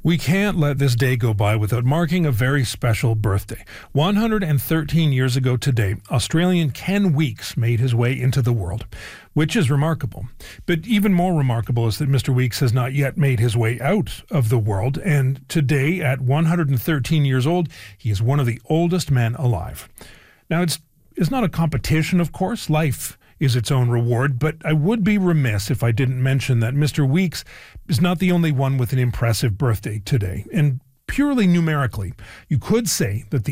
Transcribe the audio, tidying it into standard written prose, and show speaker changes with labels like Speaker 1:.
Speaker 1: We can't let this day go by without marking a very special birthday. 113 years ago today, Australian Ken Weeks made his way into the world, which is remarkable. But even more remarkable is that Mr. Weeks has not yet made his way out of the world, and today, at 113 years old, he is one of the oldest men alive. Now, it's not a competition, of course. Life is its own reward, but I would be remiss if I didn't mention that Mr. Weeks is not the only one with an impressive birthday today. And purely numerically, you could say that the